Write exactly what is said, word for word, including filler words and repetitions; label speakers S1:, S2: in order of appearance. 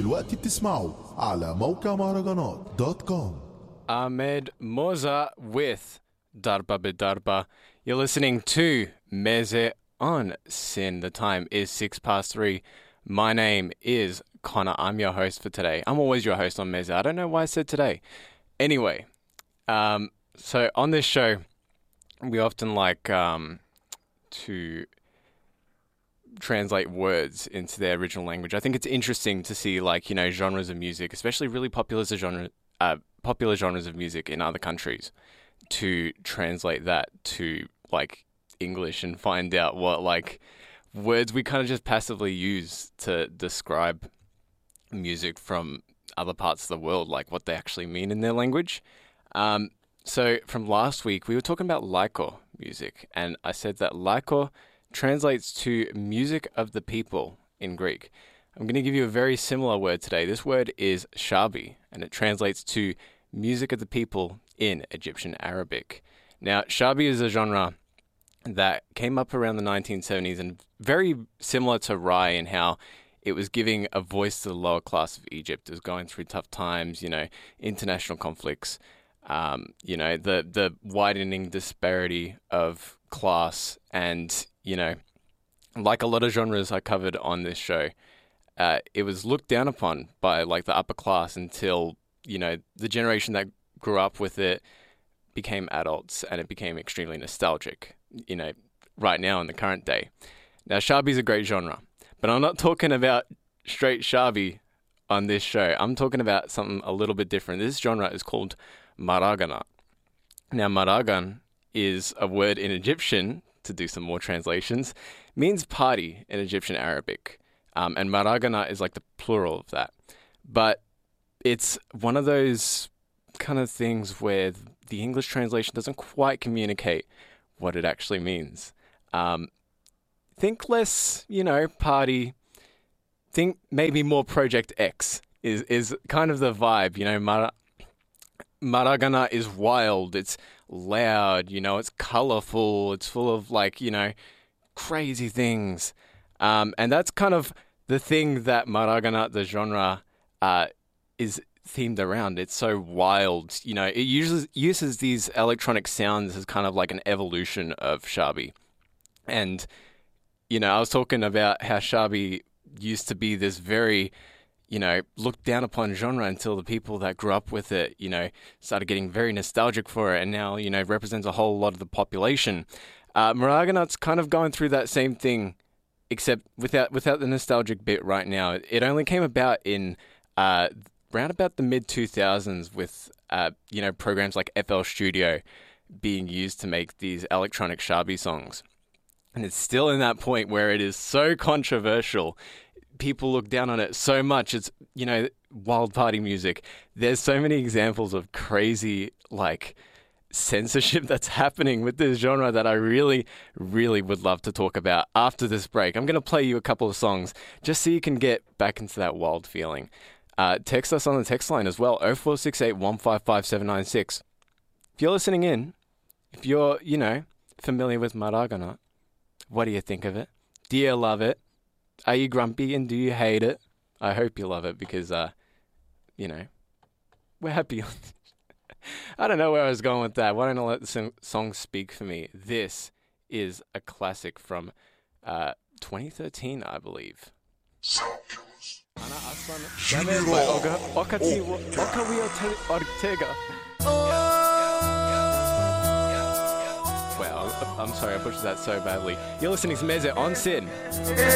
S1: دلوقتي بتسمعوا على موقع مهرجانات دوت كوم.
S2: Ahmed Moza with Darba Bidarba. You're listening to Meze on Sin. The time is six past three. My name is Connor. I'm your host for today. I'm always your host on Meze. I don't know why I said today. Anyway, um, so on this show, we often like um, to translate words into their original language. I think it's interesting to see, like, you know, genres of music, especially really popular genre, uh, popular genres of music in other countries, to translate that to like English and find out what like words we kind of just passively use to describe music from other parts of the world, like what they actually mean in their language. Um, so from last week, we were talking about laiko music, and I said that laiko translates to music of the people in Greek. I'm going to give you a very similar word today. This word is shabi, and it translates to music of the people in Egyptian Arabic. Now, shabi is a genre that came up around the nineteen seventies and very similar to Rai in how it was giving a voice to the lower class of Egypt. It was going through tough times, you know, international conflicts, um, you know, the, the widening disparity of class, and, you know, like a lot of genres I covered on this show, uh, it was looked down upon by like the upper class until, you know, the generation that grew up with it became adults and it became extremely nostalgic, you know, right now in the current day. Now, shabi is a great genre, but I'm not talking about straight shabi on this show. I'm talking about something a little bit different. This genre is called maragana. Now, maragan is a word in Egyptian, to do some more translations, means party in Egyptian Arabic. Um, and maragana is like the plural of that. But it's one of those kind of things where the English translation doesn't quite communicate what it actually means. Um, think less, you know, party. Think maybe more Project X is, is kind of the vibe. You know, Mar- Maragana is wild. It's loud, you know, it's colorful. It's full of like, you know, crazy things. Um, and that's kind of the thing that Maragana, the genre, uh, is themed around. It's so wild, you know, it uses uses these electronic sounds as kind of like an evolution of shabi. And, you know, I was talking about how shabi used to be this very, you know, looked down upon genre until the people that grew up with it, you know, started getting very nostalgic for it, and now, you know, represents a whole lot of the population. Uh, Maraganat's kind of going through that same thing, except without without the nostalgic bit right now. It only came about in uh, around about the mid two thousands with, uh, you know, programs like F L Studio being used to make these electronic shabi songs. And it's still in that point where it is so controversial. People look down on it so much. It's, you know, wild party music. There's so many examples of crazy, like, censorship that's happening with this genre that I really, really would love to talk about after this break. I'm going to play you a couple of songs just so you can get back into that wild feeling. Uh, text us on the text line as well, oh four six eight, one five five, seven nine six. If you're listening in, if you're, you know, familiar with Maragana, what do you think of it? Do you love it? Are you grumpy and do you hate it? I hope you love it because, uh, you know, we're happy. I don't know where I was going with that. Why don't I let the song speak for me? This is a classic from uh, twenty thirteen, I believe. Wow, I'm sorry, I pushed that so badly. You're listening to Meze on Sin.